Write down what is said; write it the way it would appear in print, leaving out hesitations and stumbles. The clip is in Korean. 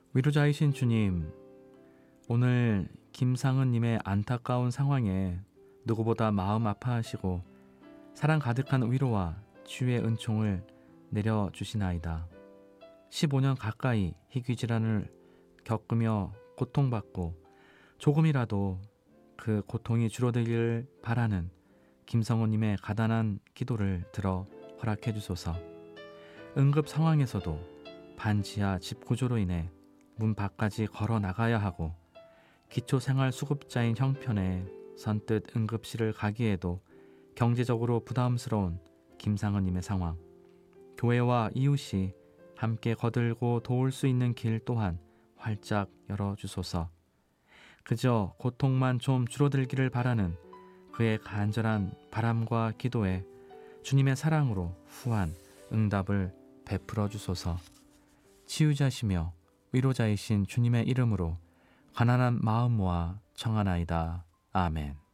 위로자이신 주님, 오늘 김상은님의 안타까운 상황에 누구보다 마음 아파하시고 사랑 가득한 위로와 치유의 은총을 내려주시나이다. 15년 가까이 희귀질환을 겪으며 고통받고 조금이라도 그 고통이 줄어들기를 바라는 김성호님의 가단한 기도를 들어 허락해 주소서. 응급 상황에서도 반지하 집 구조로 인해 문 밖까지 걸어 나가야 하고 기초생활수급자인 형편에 선뜻 응급실을 가기에도 경제적으로 부담스러운 김상은님의 상황, 교회와 이웃이 함께 거들고 도울 수 있는 길 또한 활짝 열어주소서. 그저 고통만 좀 줄어들기를 바라는 그의 간절한 바람과 기도에 주님의 사랑으로 후한 응답을 베풀어 주소서. 치유자시며 위로자이신 주님의 이름으로 가난한 마음 모아 청하나이다. 아멘.